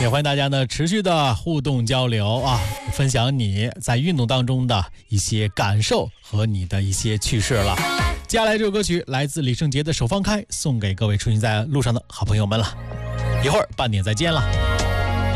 也欢迎大家呢持续的互动交流啊，分享你在运动当中的一些感受和你的一些趣事了。接下来这首歌曲来自李圣杰的《手放开》，送给各位出行在路上的好朋友们了。一会儿半点再见了。